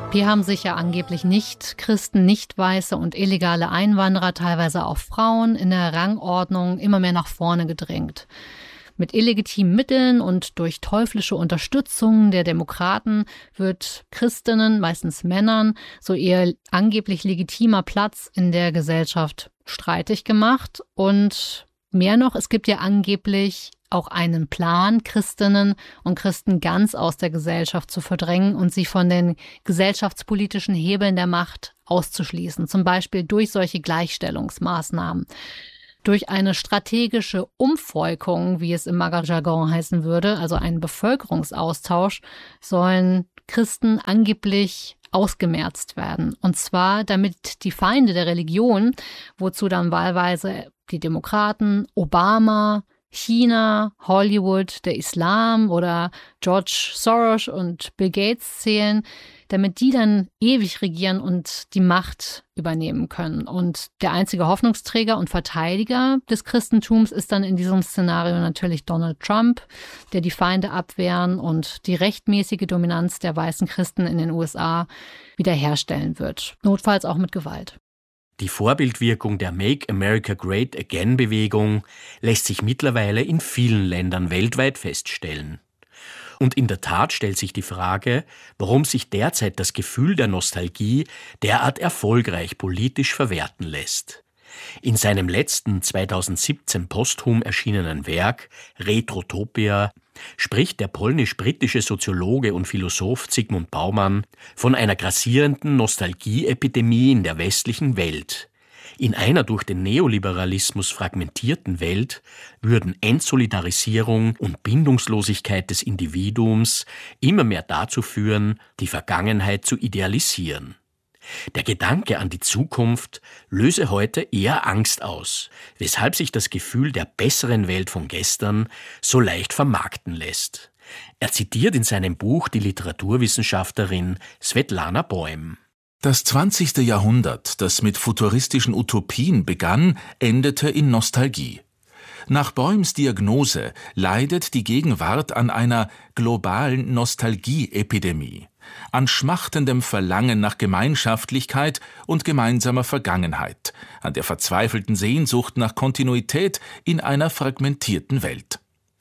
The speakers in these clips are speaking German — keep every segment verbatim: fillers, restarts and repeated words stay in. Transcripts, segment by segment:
Die haben sich ja angeblich nicht Christen, Nicht-Weiße und illegale Einwanderer, teilweise auch Frauen, in der Rangordnung immer mehr nach vorne gedrängt. Mit illegitimen Mitteln und durch teuflische Unterstützung der Demokraten wird Christinnen, meistens Männern, so ihr angeblich legitimer Platz in der Gesellschaft streitig gemacht. Und mehr noch, es gibt ja angeblich auch einen Plan, Christinnen und Christen ganz aus der Gesellschaft zu verdrängen und sie von den gesellschaftspolitischen Hebeln der Macht auszuschließen, zum Beispiel durch solche Gleichstellungsmaßnahmen. Durch eine strategische Umvolkung, wie es im Maga-Jargon heißen würde, also einen Bevölkerungsaustausch, sollen Christen angeblich ausgemerzt werden. Und zwar, damit die Feinde der Religion, wozu dann wahlweise die Demokraten, Obama, China, Hollywood, der Islam oder George Soros und Bill Gates zählen, damit die dann ewig regieren und die Macht übernehmen können. Und der einzige Hoffnungsträger und Verteidiger des Christentums ist dann in diesem Szenario natürlich Donald Trump, der die Feinde abwehren und die rechtmäßige Dominanz der weißen Christen in den U S A wiederherstellen wird. Notfalls auch mit Gewalt. Die Vorbildwirkung der Make America Great Again-Bewegung lässt sich mittlerweile in vielen Ländern weltweit feststellen. Und in der Tat stellt sich die Frage, warum sich derzeit das Gefühl der Nostalgie derart erfolgreich politisch verwerten lässt. In seinem letzten zweitausendsiebzehn posthum erschienenen Werk Retrotopia spricht der polnisch-britische Soziologe und Philosoph Zygmunt Bauman von einer grassierenden Nostalgieepidemie in der westlichen Welt. In einer durch den Neoliberalismus fragmentierten Welt würden Entsolidarisierung und Bindungslosigkeit des Individuums immer mehr dazu führen, die Vergangenheit zu idealisieren. Der Gedanke an die Zukunft löse heute eher Angst aus, weshalb sich das Gefühl der besseren Welt von gestern so leicht vermarkten lässt. Er zitiert in seinem Buch die Literaturwissenschaftlerin Svetlana Boym. Das zwanzigste Jahrhundert, das mit futuristischen Utopien begann, endete in Nostalgie. Nach Boyms Diagnose leidet die Gegenwart an einer globalen Nostalgieepidemie, an schmachtendem Verlangen nach Gemeinschaftlichkeit und gemeinsamer Vergangenheit, an der verzweifelten Sehnsucht nach Kontinuität in einer fragmentierten Welt.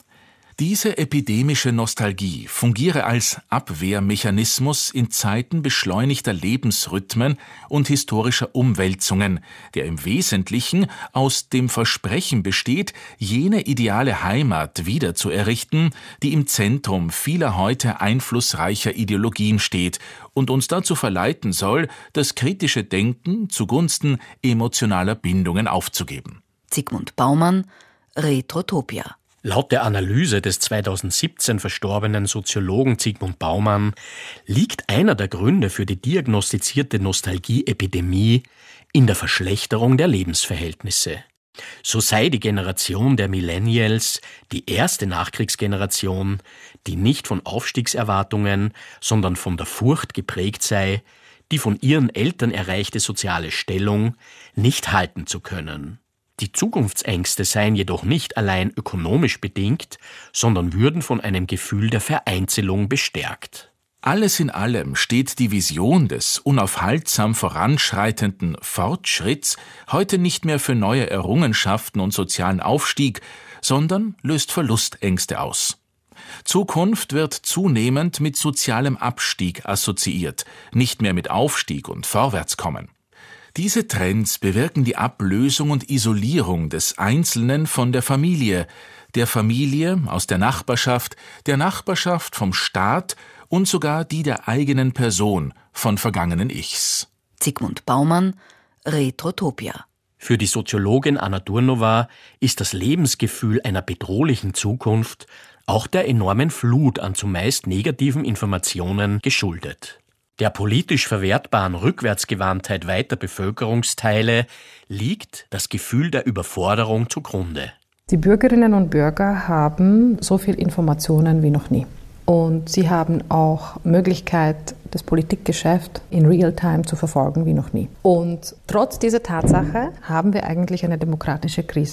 Diese epidemische Nostalgie fungiere als Abwehrmechanismus in Zeiten beschleunigter Lebensrhythmen und historischer Umwälzungen, der im Wesentlichen aus dem Versprechen besteht, jene ideale Heimat wiederzuerrichten, die im Zentrum vieler heute einflussreicher Ideologien steht und uns dazu verleiten soll, das kritische Denken zugunsten emotionaler Bindungen aufzugeben. Zygmunt Bauman, Retrotopia. Laut der Analyse des zweitausendsiebzehn verstorbenen Soziologen Zygmunt Bauman liegt einer der Gründe für die diagnostizierte Nostalgieepidemie in der Verschlechterung der Lebensverhältnisse. So sei die Generation der Millennials die erste Nachkriegsgeneration, die nicht von Aufstiegserwartungen, sondern von der Furcht geprägt sei, die von ihren Eltern erreichte soziale Stellung nicht halten zu können. Die Zukunftsängste seien jedoch nicht allein ökonomisch bedingt, sondern würden von einem Gefühl der Vereinzelung bestärkt. Alles in allem steht die Vision des unaufhaltsam voranschreitenden Fortschritts heute nicht mehr für neue Errungenschaften und sozialen Aufstieg, sondern löst Verlustängste aus. Zukunft wird zunehmend mit sozialem Abstieg assoziiert, nicht mehr mit Aufstieg und Vorwärtskommen. Diese Trends bewirken die Ablösung und Isolierung des Einzelnen von der Familie, der Familie aus der Nachbarschaft, der Nachbarschaft vom Staat und sogar die der eigenen Person von vergangenen Ichs. Zygmunt Bauman, Retrotopia. Für die Soziologin Anna Durnova ist das Lebensgefühl einer bedrohlichen Zukunft auch der enormen Flut an zumeist negativen Informationen geschuldet. Der politisch verwertbaren Rückwärtsgewandtheit weiter Bevölkerungsteile liegt das Gefühl der Überforderung zugrunde. Die Bürgerinnen und Bürger haben so viel Informationen wie noch nie. Und sie haben auch Möglichkeit, das Politikgeschäft in Realtime zu verfolgen wie noch nie. Und trotz dieser Tatsache haben wir eigentlich eine demokratische Krise.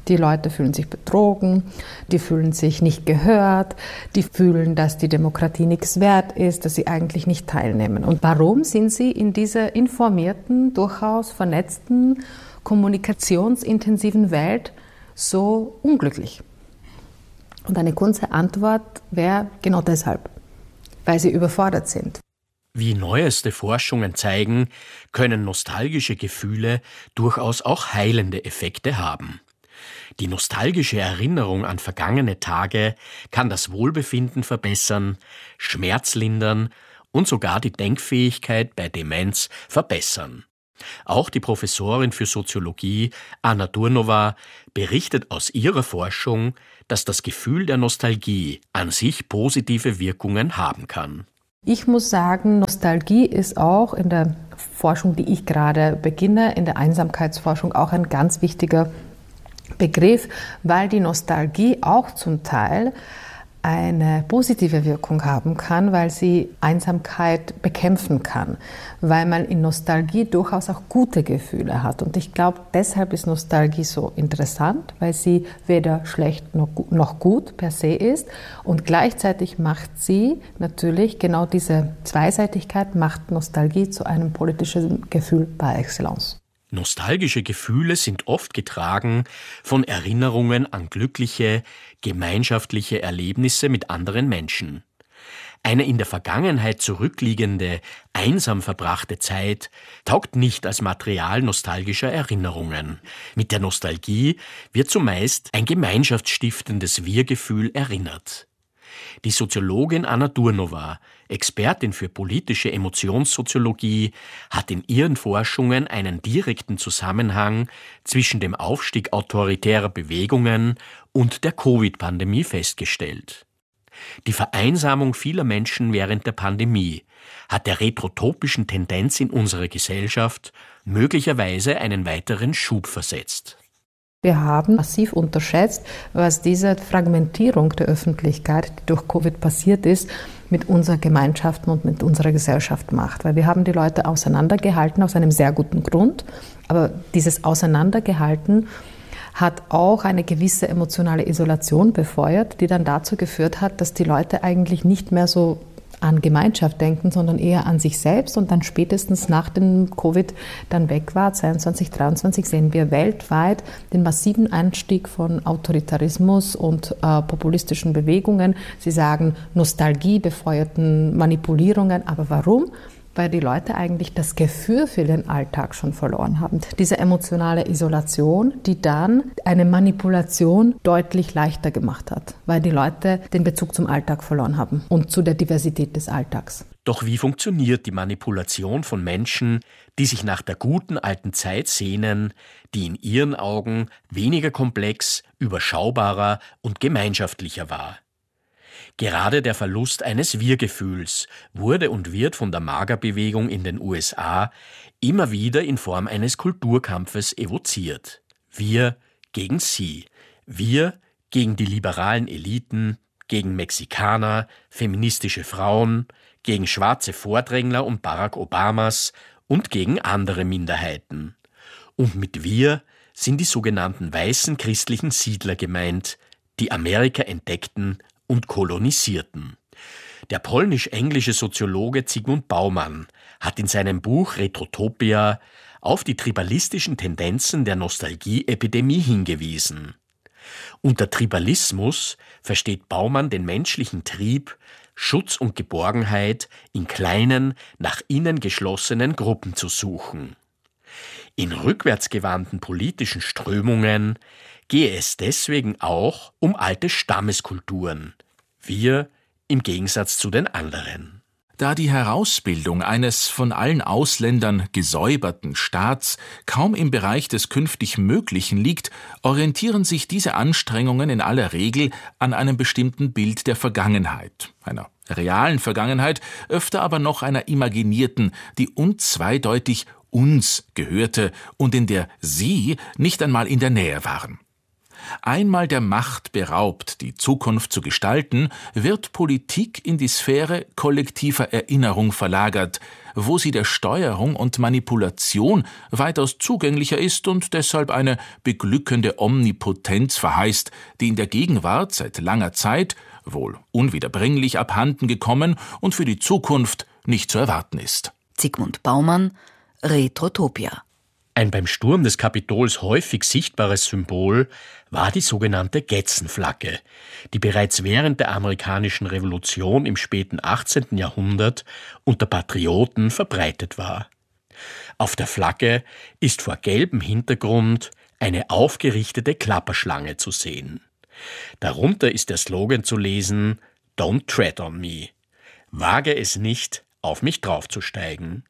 Die Leute fühlen sich betrogen, die fühlen sich nicht gehört, die fühlen, dass die Demokratie nichts wert ist, dass sie eigentlich nicht teilnehmen. Und warum sind sie in dieser informierten, durchaus vernetzten, kommunikationsintensiven Welt so unglücklich? Und eine kurze Antwort wäre genau deshalb, weil sie überfordert sind. Wie neueste Forschungen zeigen, können nostalgische Gefühle durchaus auch heilende Effekte haben. Die nostalgische Erinnerung an vergangene Tage kann das Wohlbefinden verbessern, Schmerz lindern und sogar die Denkfähigkeit bei Demenz verbessern. Auch die Professorin für Soziologie Anna Durnova berichtet aus ihrer Forschung, dass das Gefühl der Nostalgie an sich positive Wirkungen haben kann. Ich muss sagen, Nostalgie ist auch in der Forschung, die ich gerade beginne, in der Einsamkeitsforschung auch ein ganz wichtiger Begriff, weil die Nostalgie auch zum Teil eine positive Wirkung haben kann, weil sie Einsamkeit bekämpfen kann, weil man in Nostalgie durchaus auch gute Gefühle hat. Und ich glaube, deshalb ist Nostalgie so interessant, weil sie weder schlecht noch gut per se ist und gleichzeitig macht sie natürlich genau diese Zweiseitigkeit, macht Nostalgie zu einem politischen Gefühl par excellence. Nostalgische Gefühle sind oft getragen von Erinnerungen an glückliche, gemeinschaftliche Erlebnisse mit anderen Menschen. Eine in der Vergangenheit zurückliegende, einsam verbrachte Zeit taugt nicht als Material nostalgischer Erinnerungen. Mit der Nostalgie wird zumeist ein gemeinschaftsstiftendes Wir-Gefühl erinnert. Die Soziologin Anna Durnova, Expertin für politische Emotionssoziologie, hat in ihren Forschungen einen direkten Zusammenhang zwischen dem Aufstieg autoritärer Bewegungen und der Covid-Pandemie festgestellt. Die Vereinsamung vieler Menschen während der Pandemie hat der retrotopischen Tendenz in unserer Gesellschaft möglicherweise einen weiteren Schub versetzt. Wir haben massiv unterschätzt, was diese Fragmentierung der Öffentlichkeit, die durch Covid passiert ist, mit unseren Gemeinschaften und mit unserer Gesellschaft macht. Weil wir haben die Leute auseinandergehalten aus einem sehr guten Grund, aber dieses Auseinandergehalten hat auch eine gewisse emotionale Isolation befeuert, die dann dazu geführt hat, dass die Leute eigentlich nicht mehr so an Gemeinschaft denken, sondern eher an sich selbst und dann spätestens nach dem Covid dann weg war, zweiundzwanzig, dreiundzwanzig, sehen wir weltweit den massiven Anstieg von Autoritarismus und äh, populistischen Bewegungen. Sie sagen Nostalgie, befeuerten Manipulierungen, aber warum? Weil die Leute eigentlich das Gefühl für den Alltag schon verloren haben. Diese emotionale Isolation, die dann eine Manipulation deutlich leichter gemacht hat, weil die Leute den Bezug zum Alltag verloren haben und zu der Diversität des Alltags. Doch wie funktioniert die Manipulation von Menschen, die sich nach der guten alten Zeit sehnen, die in ihren Augen weniger komplex, überschaubarer und gemeinschaftlicher war? Gerade der Verlust eines Wir-Gefühls wurde und wird von der MAGA-Bewegung in den U S A immer wieder in Form eines Kulturkampfes evoziert. Wir gegen sie. Wir gegen die liberalen Eliten, gegen Mexikaner, feministische Frauen, gegen schwarze Vordrängler und Barack Obamas und gegen andere Minderheiten. Und mit wir sind die sogenannten weißen christlichen Siedler gemeint, die Amerika entdeckten und kolonisierten. Der polnisch-englische Soziologe Zygmunt Bauman hat in seinem Buch Retrotopia auf die tribalistischen Tendenzen der Nostalgie-Epidemie hingewiesen. Unter Tribalismus versteht Bauman den menschlichen Trieb, Schutz und Geborgenheit in kleinen, nach innen geschlossenen Gruppen zu suchen. In rückwärtsgewandten politischen Strömungen gehe es deswegen auch um alte Stammeskulturen. Wir im Gegensatz zu den anderen. Da die Herausbildung eines von allen Ausländern gesäuberten Staats kaum im Bereich des künftig Möglichen liegt, orientieren sich diese Anstrengungen in aller Regel an einem bestimmten Bild der Vergangenheit, einer realen Vergangenheit, öfter aber noch einer imaginierten, die unzweideutig uns gehörte und in der sie nicht einmal in der Nähe waren. Einmal der Macht beraubt, die Zukunft zu gestalten, wird Politik in die Sphäre kollektiver Erinnerung verlagert, wo sie der Steuerung und Manipulation weitaus zugänglicher ist und deshalb eine beglückende Omnipotenz verheißt, die in der Gegenwart seit langer Zeit, wohl unwiederbringlich abhanden gekommen und für die Zukunft nicht zu erwarten ist. Zygmunt Baumann, Retrotopia. Ein beim Sturm des Kapitols häufig sichtbares Symbol war die sogenannte Getzenflagge, die bereits während der amerikanischen Revolution im späten achtzehnten Jahrhundert unter Patrioten verbreitet war. Auf der Flagge ist vor gelbem Hintergrund eine aufgerichtete Klapperschlange zu sehen. Darunter ist der Slogan zu lesen: Don't tread on me. Wage es nicht, auf mich draufzusteigen.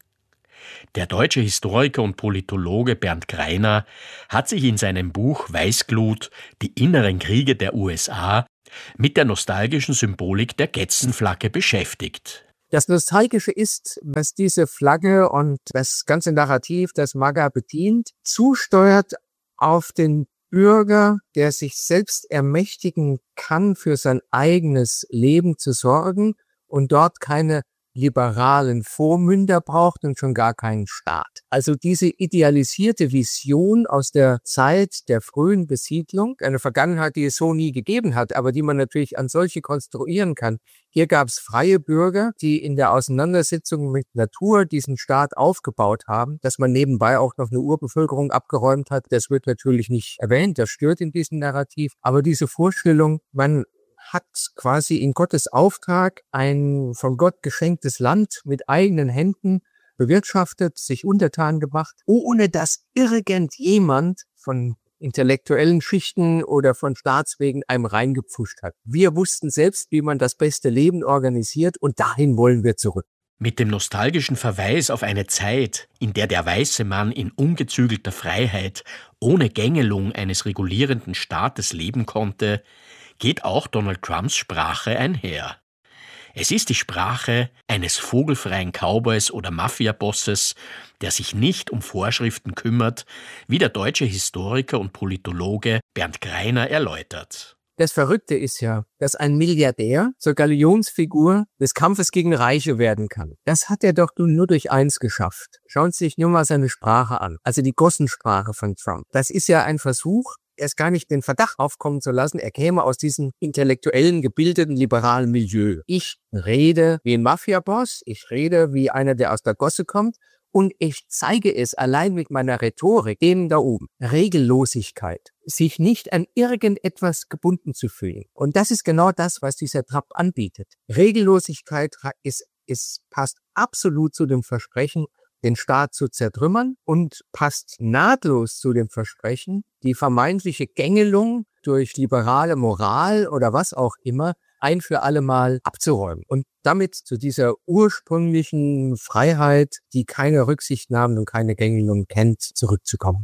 Der deutsche Historiker und Politologe Bernd Greiner hat sich in seinem Buch Weißglut, die inneren Kriege der U S A, mit der nostalgischen Symbolik der Getzenflagge beschäftigt. Das Nostalgische ist, was diese Flagge und das ganze Narrativ, das MAGA bedient, zusteuert auf den Bürger, der sich selbst ermächtigen kann, für sein eigenes Leben zu sorgen und dort keine liberalen Vormünder braucht und schon gar keinen Staat. Also diese idealisierte Vision aus der Zeit der frühen Besiedlung, eine Vergangenheit, die es so nie gegeben hat, aber die man natürlich an solche konstruieren kann. Hier gab es freie Bürger, die in der Auseinandersetzung mit Natur diesen Staat aufgebaut haben. Dass man nebenbei auch noch eine Urbevölkerung abgeräumt hat, das wird natürlich nicht erwähnt, das stört in diesem Narrativ. Aber diese Vorstellung, man hat quasi in Gottes Auftrag ein von Gott geschenktes Land mit eigenen Händen bewirtschaftet, sich untertan gemacht, ohne dass irgendjemand von intellektuellen Schichten oder von Staatswegen einem reingepfuscht hat. Wir wussten selbst, wie man das beste Leben organisiert, und dahin wollen wir zurück. Mit dem nostalgischen Verweis auf eine Zeit, in der der weiße Mann in ungezügelter Freiheit ohne Gängelung eines regulierenden Staates leben konnte, geht auch Donald Trumps Sprache einher. Es ist die Sprache eines vogelfreien Cowboys oder Mafia-Bosses, der sich nicht um Vorschriften kümmert, wie der deutsche Historiker und Politologe Bernd Greiner erläutert. Das Verrückte ist ja, dass ein Milliardär zur Galionsfigur des Kampfes gegen Reiche werden kann. Das hat er doch nur durch eins geschafft. Schauen Sie sich nur mal seine Sprache an, also die Gossensprache von Trump. Das ist ja ein Versuch, erst gar nicht den Verdacht aufkommen zu lassen, er käme aus diesem intellektuellen, gebildeten, liberalen Milieu. Ich rede wie ein Mafia-Boss, ich rede wie einer, der aus der Gosse kommt, und ich zeige es allein mit meiner Rhetorik denen da oben. Regellosigkeit, sich nicht an irgendetwas gebunden zu fühlen. Und das ist genau das, was dieser Trump anbietet. Regellosigkeit ist, ist, passt absolut zu dem Versprechen, den Staat zu zertrümmern, und passt nahtlos zu dem Versprechen, die vermeintliche Gängelung durch liberale Moral oder was auch immer ein für alle Mal abzuräumen und damit zu dieser ursprünglichen Freiheit, die keine Rücksichtnahmen und keine Gängelung kennt, zurückzukommen.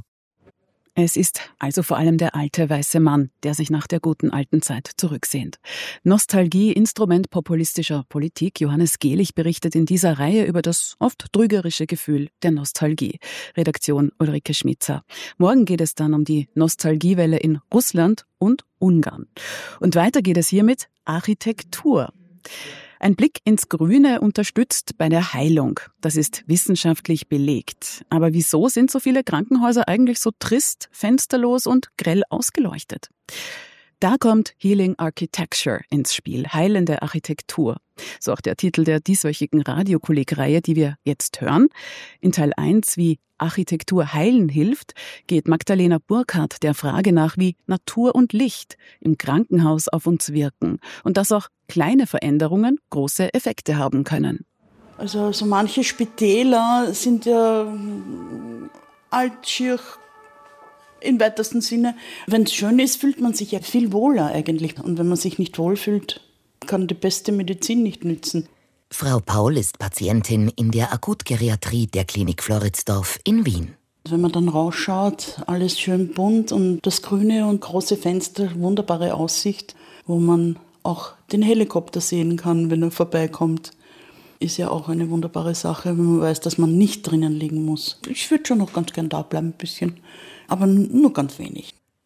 Es ist also vor allem der alte weiße Mann, der sich nach der guten alten Zeit zurücksehnt. Nostalgie, Instrument populistischer Politik. Johannes Gehlich berichtet in dieser Reihe über das oft trügerische Gefühl der Nostalgie. Redaktion Ulrike Schmitzer. Morgen geht es dann um die Nostalgiewelle in Russland und Ungarn. Und weiter geht es hier mit Architektur. Ein Blick ins Grüne unterstützt bei der Heilung. Das ist wissenschaftlich belegt. Aber wieso sind so viele Krankenhäuser eigentlich so trist, fensterlos und grell ausgeleuchtet? Da kommt Healing Architecture ins Spiel, heilende Architektur. So auch der Titel der dieswöchigen Radiokolleg-Reihe, die wir jetzt hören. In Teil eins, wie Architektur heilen hilft, geht Magdalena Burkhardt der Frage nach, wie Natur und Licht im Krankenhaus auf uns wirken und dass auch kleine Veränderungen große Effekte haben können. Also so manche Spitäler sind ja alt, schier, im weitesten Sinne. Wenn es schön ist, fühlt man sich ja viel wohler eigentlich. Und wenn man sich nicht wohlfühlt, kann die beste Medizin nicht nützen. Frau Paul ist Patientin in der Akutgeriatrie der Klinik Floridsdorf in Wien. Wenn man dann rausschaut, alles schön bunt und das Grüne und große Fenster, wunderbare Aussicht, wo man auch den Helikopter sehen kann, wenn er vorbeikommt, ist ja auch eine wunderbare Sache, wenn man weiß, dass man nicht drinnen liegen muss. Ich würde schon noch ganz gern da bleiben, ein bisschen, aber nur ganz wenig.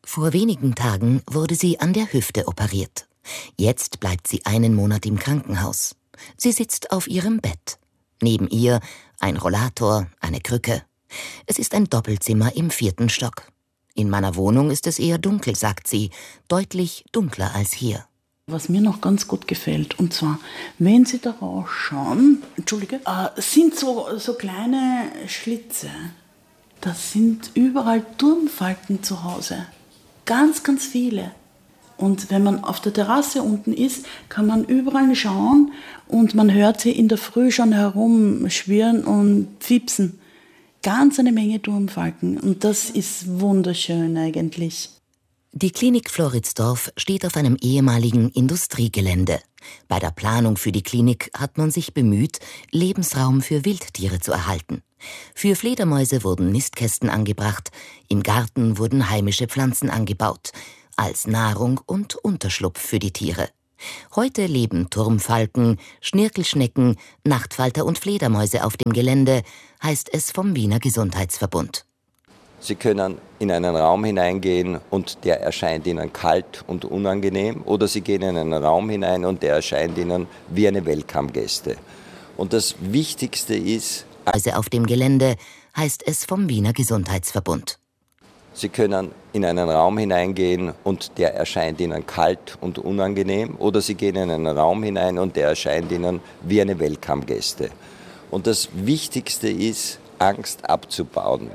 Vor wenigen Tagen wurde sie an der Hüfte operiert. Jetzt bleibt sie einen Monat im Krankenhaus. Sie sitzt auf ihrem Bett. Neben ihr ein Rollator, eine Krücke. Es ist ein Doppelzimmer im vierten Stock. In meiner Wohnung ist es eher dunkel, sagt sie, deutlich dunkler als hier. Was mir noch ganz gut gefällt, und zwar, wenn Sie da rausschauen, Entschuldige, äh, sind so, so kleine Schlitze. Das sind überall Turmfalten zu Hause. Ganz, ganz viele. Und wenn man auf der Terrasse unten ist, kann man überall schauen und man hört sie in der Früh schon herumschwirren und piepsen. Ganz eine Menge Turmfalken und das ist wunderschön eigentlich. Die Klinik Floridsdorf steht auf einem ehemaligen Industriegelände. Bei der Planung für die Klinik hat man sich bemüht, Lebensraum für Wildtiere zu erhalten. Für Fledermäuse wurden Nistkästen angebracht, im Garten wurden heimische Pflanzen angebaut, als Nahrung und Unterschlupf für die Tiere. Heute leben Turmfalken, Schnirkelschnecken, Nachtfalter und Fledermäuse auf dem Gelände, heißt es vom Wiener Gesundheitsverbund. Sie können in einen Raum hineingehen und der erscheint Ihnen kalt und unangenehm, oder Sie gehen in einen Raum hinein und der erscheint Ihnen wie eine Welcome-Gäste. Und das Wichtigste ist, also auf dem Gelände, heißt es vom Wiener Gesundheitsverbund. Sie können in einen Raum hineingehen und der erscheint Ihnen kalt und unangenehm, oder Sie gehen in einen Raum hinein und der erscheint Ihnen wie eine Welcome-Gäste. Und das Wichtigste ist, Angst abzubauen.